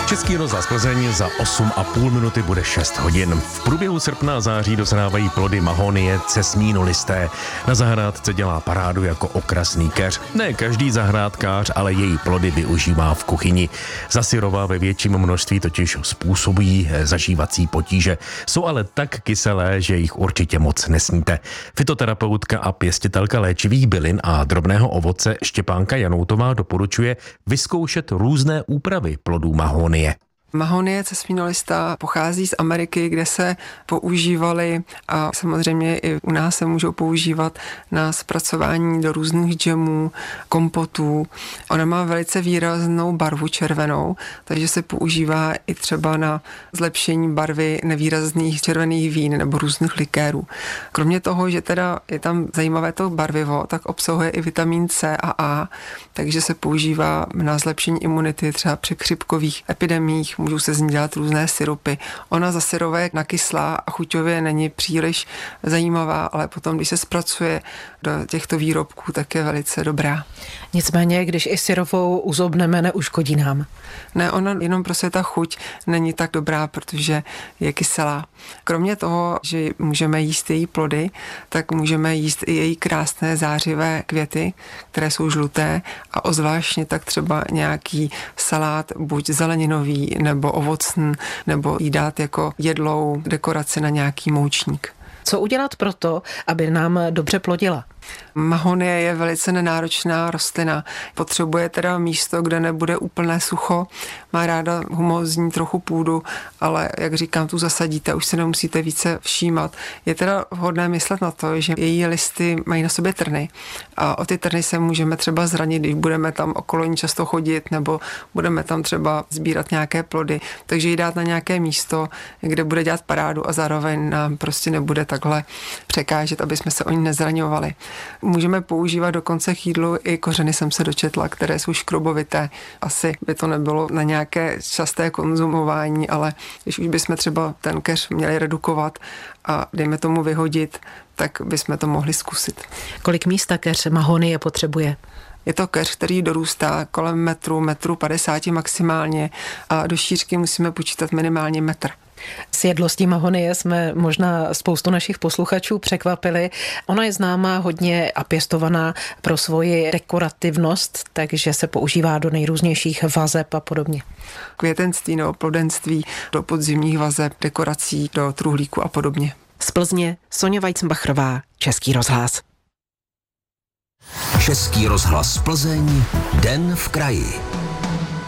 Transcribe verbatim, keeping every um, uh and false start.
Český rozhlas Plzeň za osm a půl minuty bude šest hodin. V průběhu srpna a září dozrávají plody mahonie cesnínolisté. Na zahrádce dělá parádu jako okrasný keř. Ne každý zahrádkář, ale její plody využívá v kuchyni. Zasyrová ve větším množství totiž způsobují zažívací potíže. Jsou ale tak kyselé, že jich určitě moc nesníte. Fytoterapeutka a pěstitelka léčivých bylin a drobného ovoce Štěpánka Janoutová doporučuje vyzkoušet různé úpravy plodů mahonie. Mahonie cesmínolista pochází z Ameriky, kde se používaly a samozřejmě i u nás se můžou používat na zpracování do různých džemů, kompotů. Ona má velice výraznou barvu červenou, takže se používá i třeba na zlepšení barvy nevýrazných červených vín nebo různých likérů. Kromě toho, že teda je tam zajímavé to barvivo, tak obsahuje i vitamin C a A, takže se používá na zlepšení imunity třeba při chřipkových epidemiích. Můžou se z ní dělat různé syrupy. Ona za syrové je nakyslá a chuťově není příliš zajímavá, ale potom, když se zpracuje do těchto výrobků, tak je velice dobrá. Nicméně, když i syrovou uzobneme, neuškodí nám. Ne, ona jenom prostě ta chuť není tak dobrá, protože je kyselá. Kromě toho, že můžeme jíst její plody, tak můžeme jíst i její krásné zářivé květy, které jsou žluté a ozvláštně tak třeba nějaký salát, buď zeleninový, nebo ovocný, nebo jí dát jako jedlou dekoraci na nějaký moučník. Co udělat pro to, aby nám dobře plodila? Mahonie je velice nenáročná rostlina. Potřebuje teda místo, kde nebude úplné sucho. Má ráda humózní trochu půdu, ale jak říkám, tu zasadíte, už se nemusíte více všímat. Je teda vhodné myslet na to, že její listy mají na sobě trny a o ty trny se můžeme třeba zranit, když budeme tam okolo ní často chodit nebo budeme tam třeba sbírat nějaké plody. Takže ji dát na nějaké místo, kde bude dělat parádu a zároveň nám prostě nebude takhle překážet, aby jsme se o ní nezraňovali. Můžeme používat dokonce k jídlu i kořeny, jsem se dočetla, které jsou škrobovité. Asi by to nebylo na nějaké časté konzumování, ale když už bychom třeba ten keř měli redukovat a dejme tomu vyhodit, tak bychom to mohli zkusit. Kolik místa keř mahonie potřebuje? Je to keř, který dorůstá kolem metru, metru padesáti maximálně a do šířky musíme počítat minimálně metr. S jedlostí mahonie jsme možná spoustu našich posluchačů překvapili. Ona je známá hodně a pěstovaná pro svoji dekorativnost, takže se používá do nejrůznějších vazeb a podobně. Květenství nebo plodenství, do podzimních vazeb, dekorací, do truhlíku a podobně. Z Plzně Soňa Weizenbacherová, Český rozhlas. Český rozhlas Plzeň, Den v kraji.